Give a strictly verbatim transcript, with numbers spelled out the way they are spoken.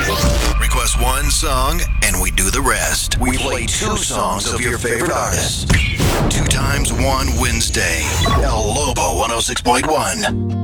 Request one song and we do the rest. We play two songs of your favorite artist. Two times one Wednesday. El Lobo one oh six point one.